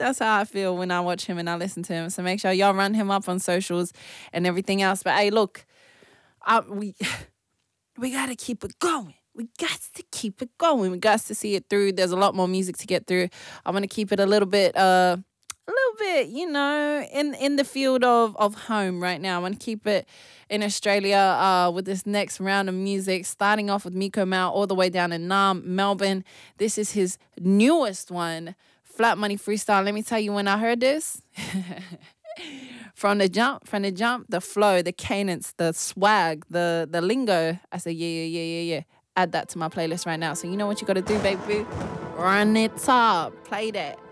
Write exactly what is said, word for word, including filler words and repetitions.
That's how I feel when I watch him and I listen to him. So make sure y'all run him up on socials and everything else. But hey, look, I, we we gotta keep it going. We got to keep it going. We got to see it through. There's a lot more music to get through. I'm gonna keep it a little bit, uh, a little bit, you know, in in the field of of home right now. I'm gonna keep it in Australia uh, with this next round of music, starting off with Miko Mao all the way down in Nam, Melbourne. This is his newest one, Flat Money Freestyle. Let me tell you, when I heard this, from the jump, from the jump, the flow, the cadence, the swag, the the lingo, I said, yeah, yeah, yeah, yeah, yeah. Add that to my playlist right now. So you know what you got to do, baby? Run it up. Play that.